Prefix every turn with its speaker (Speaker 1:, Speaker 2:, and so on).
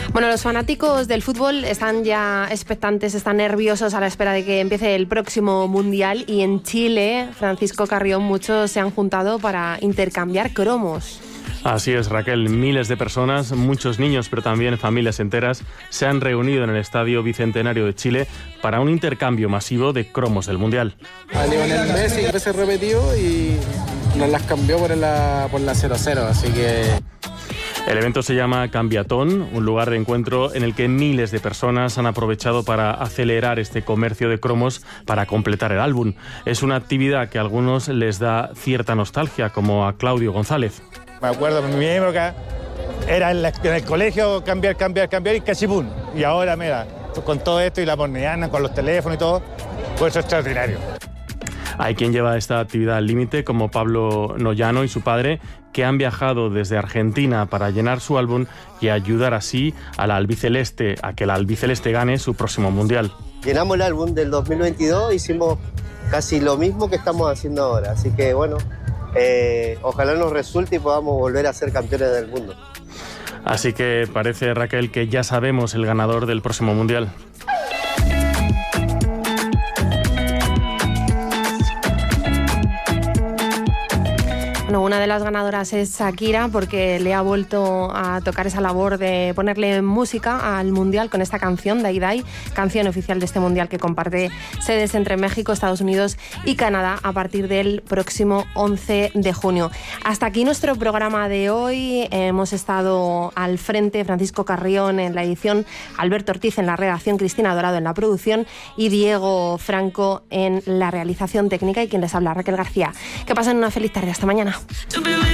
Speaker 1: Bueno, los fanáticos del fútbol están ya expectantes, están nerviosos a la espera de que empiece el próximo Mundial, y en Chile, Francisco Carrión, muchos se han juntado para intercambiar cromos.
Speaker 2: Así es, Raquel. Miles de personas, muchos niños, pero también familias enteras, se han reunido en el Estadio Bicentenario de Chile para un intercambio masivo de cromos del Mundial.
Speaker 3: A Lionel Messi se repetió y nos las cambió por la 0-0, así que...
Speaker 2: El evento se llama Cambiatón, un lugar de encuentro en el que miles de personas han aprovechado para acelerar este comercio de cromos para completar el álbum. Es una actividad que a algunos les da cierta nostalgia, como a Claudio González.
Speaker 4: Me acuerdo, en mi época era en el colegio cambiar y casi ¡pum! Y ahora, mira, con todo esto y la moderniana, con los teléfonos y todo, pues eso es extraordinario.
Speaker 2: Hay quien lleva esta actividad al límite, como Pablo Noyano y su padre, que han viajado desde Argentina para llenar su álbum y ayudar así a que la albiceleste gane su próximo Mundial.
Speaker 5: Llenamos el álbum del 2022, hicimos casi lo mismo que estamos haciendo ahora, así que bueno, ojalá nos resulte y podamos volver a ser campeones del mundo.
Speaker 2: Así que parece, Raquel, que ya sabemos el ganador del próximo Mundial.
Speaker 1: Bueno, una de las ganadoras es Shakira, porque le ha vuelto a tocar esa labor de ponerle música al Mundial con esta canción, Day Day, canción oficial de este Mundial que comparte sedes entre México, Estados Unidos y Canadá a partir del próximo 11 de junio. Hasta aquí nuestro programa de hoy. Hemos estado al frente Francisco Carrión en la edición, Alberto Ortiz en la redacción, Cristina Dorado en la producción y Diego Franco en la realización técnica, y quien les habla, Raquel García. Que pasen una feliz tarde. Hasta mañana.